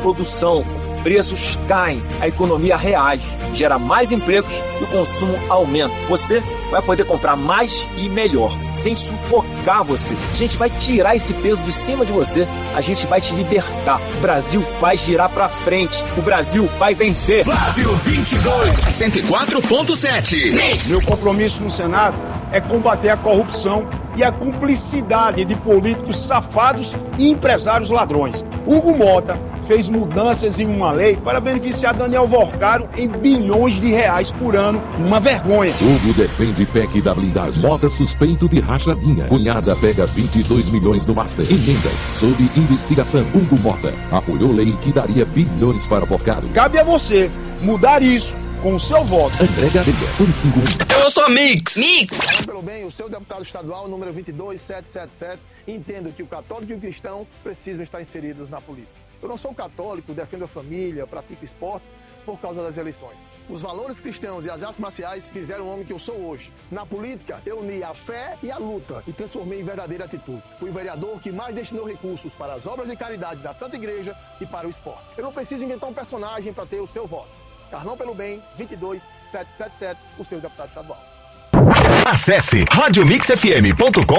produção, preços caem, a economia reage, gera mais empregos e o consumo aumenta. Você vai poder comprar mais e melhor, sem sufocar você. A gente vai tirar esse peso de cima de você, a gente vai te libertar. O Brasil vai girar pra frente, o Brasil vai vencer. Flávio 22, 104.7. Meu compromisso no Senado é combater a corrupção e a cumplicidade de políticos safados e empresários ladrões. Hugo Mota fez mudanças em uma lei para beneficiar Daniel Vorcaro em bilhões de reais por ano. Uma vergonha. Hugo defende PEC da blindagem. Mota suspeito de rachadinha. Cunhada pega 22 milhões do Master. Emendas sob investigação. Hugo Mota apoiou lei que daria bilhões para Vorcaro. Cabe a você mudar isso com o seu voto. André Gadelha, 151. Eu sou Mix. Pelo bem, o seu deputado estadual, número 22777, entendo que o católico e o cristão precisam estar inseridos na política. Eu não sou católico, defendo a família, pratico esportes por causa das eleições. Os valores cristãos e as artes marciais fizeram o homem que eu sou hoje. Na política, eu uni a fé e a luta e transformei em verdadeira atitude. Fui o vereador que mais destinou recursos para as obras de caridade da Santa Igreja e para o esporte. Eu não preciso inventar um personagem para ter o seu voto. Carlão pelo Bem, 22777, o seu deputado estadual. Acesse radiomixfm.com